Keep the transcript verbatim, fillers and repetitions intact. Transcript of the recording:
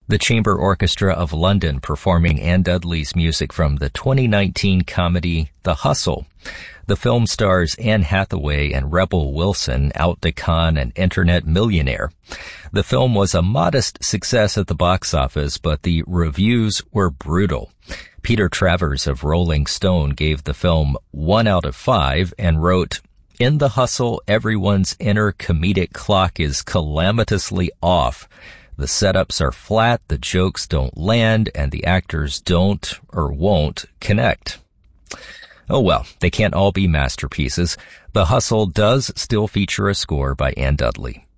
The Chamber Orchestra of London performing Anne Dudley's music from the twenty nineteen comedy The Hustle. The film stars Anne Hathaway and Rebel Wilson, out to con an internet millionaire. The film was a modest success at the box office, but the reviews were brutal. Peter Travers of Rolling Stone gave the film one out of five and wrote, "In The Hustle, everyone's inner comedic clock is calamitously off. The setups are flat, the jokes don't land, and the actors don't or won't connect." Oh well, they can't all be masterpieces. The Hustle does still feature a score by Anne Dudley.